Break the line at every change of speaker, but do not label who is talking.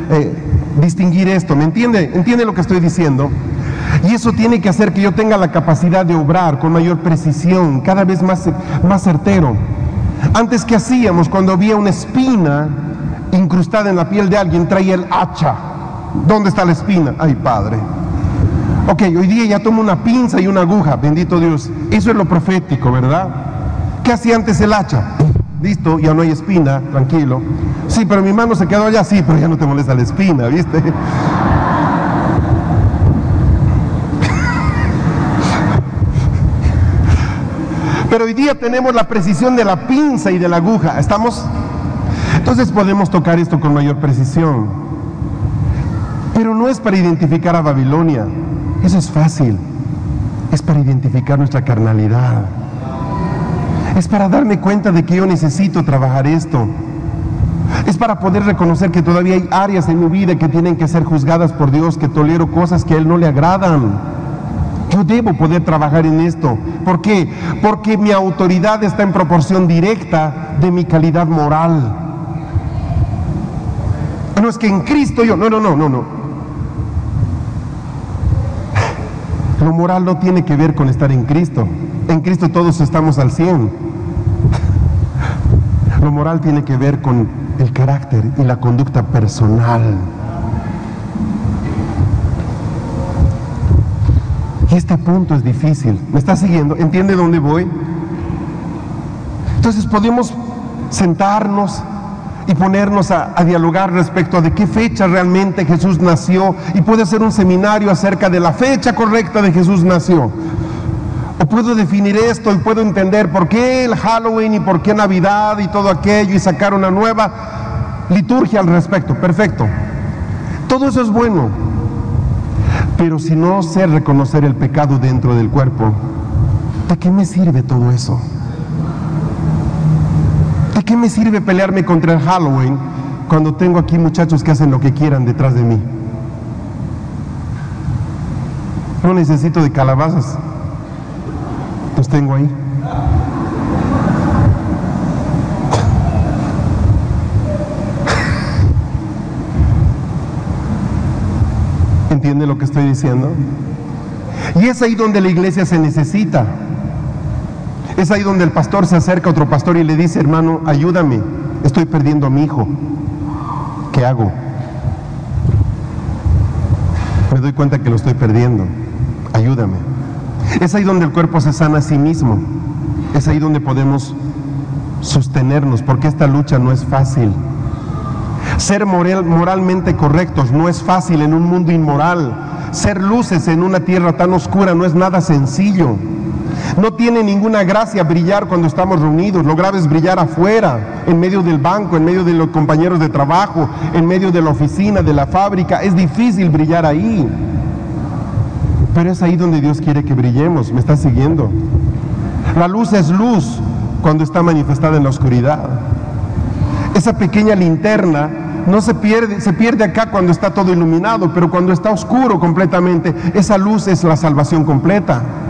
distinguir esto. ¿Me entiende? ¿Entiende lo que estoy diciendo? Y eso tiene que hacer que yo tenga la capacidad de obrar con mayor precisión, cada vez más certero. Antes, ¿qué hacíamos? Cuando había una espina incrustada en la piel de alguien, traía el hacha. ¿Dónde está la espina? Ay, Padre. Ok, hoy día ya tomo una pinza y una aguja, bendito Dios. Eso es lo profético, ¿verdad? ¿Qué hacía antes el hacha? Listo, ya no hay espina, tranquilo. Sí, pero mi mano se quedó allá, sí, pero ya no te molesta la espina, ¿viste? Pero hoy día tenemos la precisión de la pinza y de la aguja, ¿estamos? Entonces podemos tocar esto con mayor precisión. Pero no es para identificar a Babilonia, eso es fácil. Es para identificar nuestra carnalidad. Es para darme cuenta de que yo necesito trabajar esto. Es para poder reconocer que todavía hay áreas en mi vida que tienen que ser juzgadas por Dios, que tolero cosas que a Él no le agradan. Yo debo poder trabajar en esto. ¿Por qué? Porque mi autoridad está en proporción directa de mi calidad moral. No es que en Cristo yo... No. Lo moral no tiene que ver con estar en Cristo. En Cristo todos estamos al 100. Lo moral tiene que ver con el carácter y la conducta personal. Y este punto es difícil. ¿Me está siguiendo? ¿Entiende dónde voy? Entonces podemos sentarnos y ponernos a dialogar respecto a de qué fecha realmente Jesús nació, y puede ser un seminario acerca de la fecha correcta de Jesús nació. O puedo definir esto y puedo entender por qué el Halloween y por qué Navidad y todo aquello, y sacar una nueva liturgia al respecto. Perfecto. Todo eso es bueno. Pero si no sé reconocer el pecado dentro del cuerpo, ¿de qué me sirve todo eso? ¿De qué me sirve pelearme contra el Halloween cuando tengo aquí muchachos que hacen lo que quieran detrás de mí? No necesito de calabazas. Los tengo ahí. ¿Entiende lo que estoy diciendo? Y es ahí donde la iglesia se necesita. Es ahí donde el pastor se acerca a otro pastor y le dice: hermano, ayúdame, estoy perdiendo a mi hijo. ¿Qué hago? Me doy cuenta que lo estoy perdiendo. Ayúdame. Es ahí donde el cuerpo se sana a sí mismo. Es ahí donde podemos sostenernos, porque esta lucha no es fácil. Ser moralmente correctos no es fácil en un mundo inmoral. Ser luces en una tierra tan oscura no es nada sencillo. No tiene ninguna gracia brillar cuando estamos reunidos. Lo grave es brillar afuera, en medio del banco, en medio de los compañeros de trabajo, en medio de la oficina, de la fábrica. Es difícil brillar ahí. Pero es ahí donde Dios quiere que brillemos. ¿Me está siguiendo? La luz es luz cuando está manifestada en la oscuridad. Esa pequeña linterna no se pierde acá cuando está todo iluminado, pero cuando está oscuro completamente, esa luz es la salvación completa.